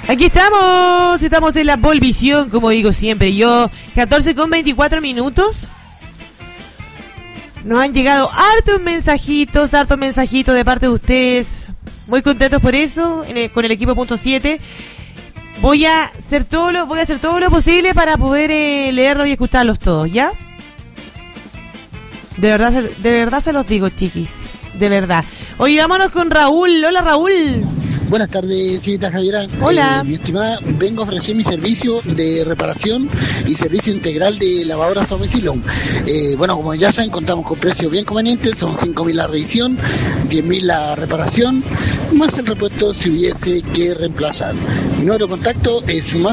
Aquí estamos en la Volvisión, como digo siempre yo, 14:24. Nos han llegado hartos mensajitos de parte de ustedes. Muy contentos por eso, con el equipo punto 7. Voy a hacer todo lo posible para poder leerlos y escucharlos todos, ¿ya? De verdad se los digo, chiquis. De verdad. Oye, vámonos con Raúl. Hola, Raúl. Buenas tardes, señorita Javiera. Hola. Mi estimada, vengo a ofrecer mi servicio de reparación y servicio integral de lavadoras a domicilio. Bueno, como ya saben, contamos con precios bien convenientes, son 5.000 la revisión, 10.000 la reparación, más el repuesto si hubiese que reemplazar. Mi número de contacto es